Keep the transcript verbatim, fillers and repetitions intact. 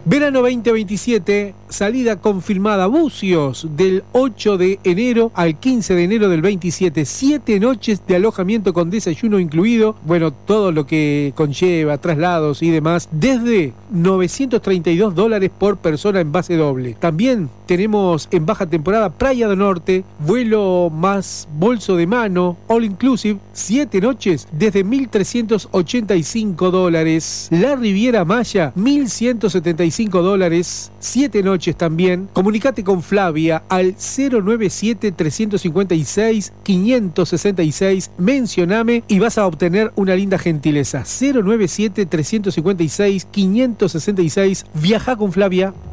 Verano veinte veintisiete, salida confirmada, Bucios, del ocho de enero al quince de enero del veintisiete, siete noches de alojamiento con desayuno incluido, bueno, todo lo que conlleva, traslados y demás, desde novecientos treinta y dos dólares por persona en base doble. También tenemos en baja temporada Playa del Norte, vuelo más bolso de mano, all inclusive, siete noches desde mil trescientos ochenta y cinco dólares. La Riviera Maya, mil ciento setenta y cinco dólares, siete noches también. Comunicate con Flavia al cero noventa y siete, trescientos cincuenta y seis, quinientos sesenta y seis, mencioname y vas a obtener una linda gentileza. cero noventa y siete, trescientos cincuenta y seis, quinientos sesenta y seis, viaja con Flavia.